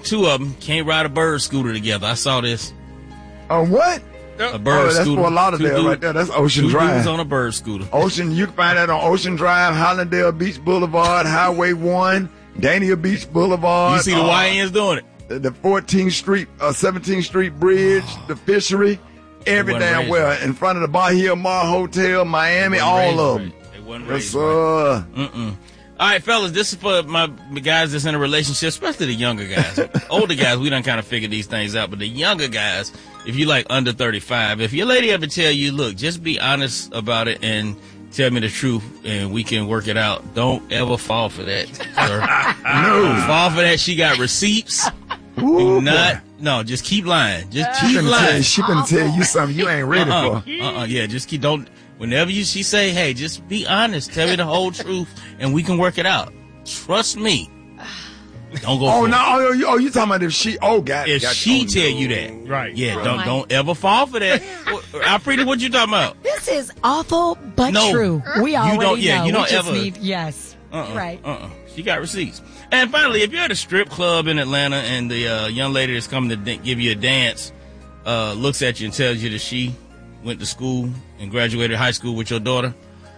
two of them can't ride a bird scooter together. I saw this. What? A bird that's scooter. Fort Lauderdale right there. That's Ocean two Drive. Dudes on a bird scooter. Ocean, you can find that on Ocean Drive, Hollandale Beach Boulevard, Highway 1, Dania Beach Boulevard. You see the YNs doing it. The 14th Street, 17th Street Bridge, the fishery, every damn well. In front of the Bahia Mar Hotel, Miami, all of them. They wasn't Yes, raised right. sir. All right, fellas, this is for my guys that's in a relationship, especially the younger guys. Older guys, we done kind of figured these things out, but the younger guys, if you like under 35, if your lady ever tell you, look, just be honest about it and tell me the truth and we can work it out. Don't ever fall for that, sir. No. Fall for that. She got receipts. Ooh, No, just keep lying. Just keep lying. She gonna tell you something you ain't ready for. Yeah, just don't. Whenever she say, hey, just be honest. Tell me the whole truth and we can work it out. Trust me. Don't go for it. You talking about if she, got it. If she tell you that. Right. Yeah, don't ever fall for that. Alfreda, what you talking about? This is awful, but true. We already know. You don't we just ever. Yes. Right. She got receipts. And finally, if you're at a strip club in Atlanta and the young lady that's coming to give you a dance looks at you and tells you that she went to school and graduated high school with your daughter,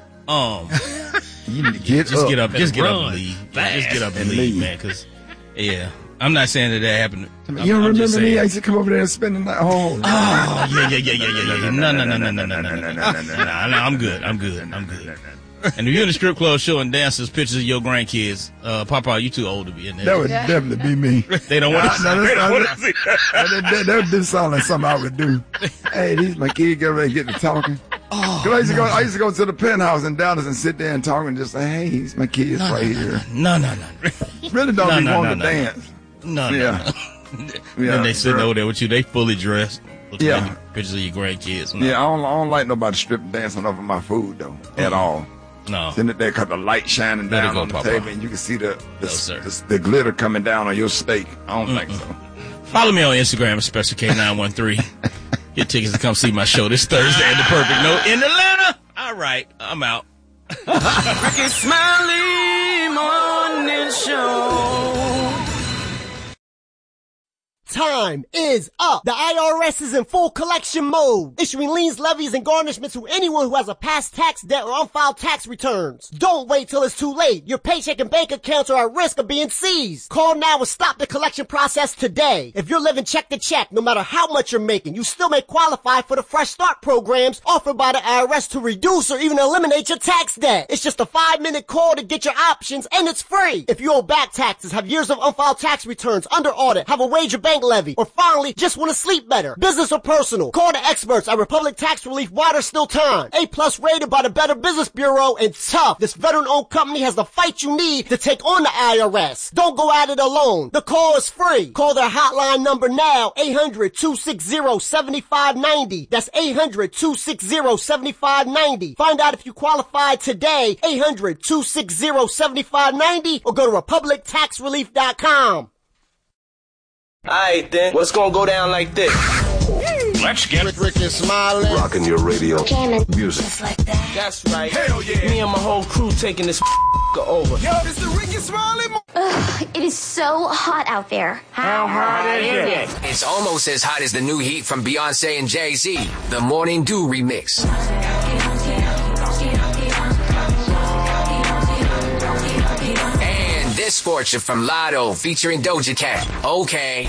you need to get just up. get up and leave. Fast. Just get up and leave, man. Because I'm not saying that happened. You don't remember me? I used to come over there and spend the night. Oh, yeah. No. I'm good. And if you're in the strip club showing dancers pictures of your grandkids, Papa, you too old to be in there. That would definitely be me. They don't want to see that. That would sound like something I would do. Hey, these my kids get ready to get to talking. I used to go to the penthouse in Dallas and sit there and talk and just say, hey, these my kids right here. No. Really don't be wanting to dance. No. Then they sitting over there with you. They fully dressed. Looking at pictures of your grandkids. No. Yeah, I don't like nobody stripping dancing over my food, though, at all. No. Sitting there because the light shining down on the table and you can see the glitter coming down on your steak. I don't think so. Follow me on Instagram at Special K913. Get tickets to come see my show this Thursday at the Perfect Note in Atlanta. All right, I'm out. Ricky Smiley Morning Show. Time is up. The IRS is in full collection mode, issuing liens, levies, and garnishments to anyone who has a past tax debt or unfiled tax returns. Don't wait till it's too late. Your paycheck and bank accounts are at risk of being seized. Call now and stop the collection process today. If you're living check to check, no matter how much you're making, you still may qualify for the Fresh Start programs offered by the IRS to reduce or even eliminate your tax debt. It's just a 5-minute call to get your options, and it's free. If you owe back taxes, have years of unfiled tax returns, under audit, have a wage or bank levy, or finally just want to sleep better, business or personal, call the experts at Republic Tax Relief while there's still time. A+ rated by the Better Business Bureau, and tough. This veteran-owned company has the fight you need to take on the IRS. Don't go at it alone. The call is free. Call their hotline number now, 800-260-7590. That's 800-260-7590. Find out if you qualify today, 800-260-7590, or go to republictaxrelief.com. Alright then, what's gonna go down like this? Let's get Ricky Smiley. Rocking your radio. Music. Just like that. That's right. Hell yeah. Me and my whole crew taking this over. Yo, this is the Ricky Smiley. It is so hot out there. How hot is it? It's almost as hot as the new heat from Beyonce and Jay-Z, the Morning Dew remix. And this fortune from Lotto featuring Doja Cat. Okay.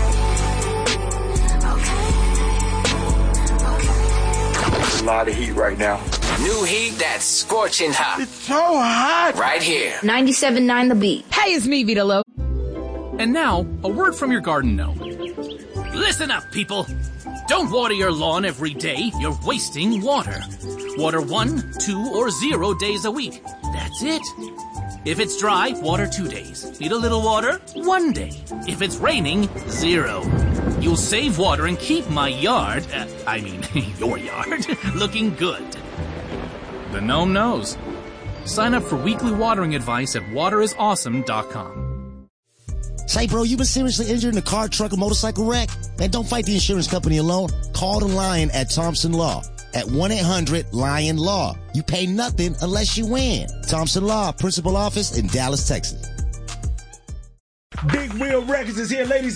There's a lot of heat right now. New heat that's scorching hot. It's so hot. Right here. 97.9 The Beat. Hey, it's me, Vita Lo. And now, a word from your garden gnome. Listen up, people. Don't water your lawn every day. You're wasting water. Water 1, 2, or 0 days a week. That's it. If it's dry, water 2 days. Need a little water? 1 day. If it's raining, 0. You'll save water and keep my yard, your yard, looking good. The gnome knows. Sign up for weekly watering advice at waterisawesome.com. Say, bro, you been seriously injured in a car, truck, or motorcycle wreck? Man, don't fight the insurance company alone. Call the Lion at Thompson Law at 1-800-LION-LAW. You pay nothing unless you win. Thompson Law, principal office in Dallas, Texas. Big Wheel Records is here, ladies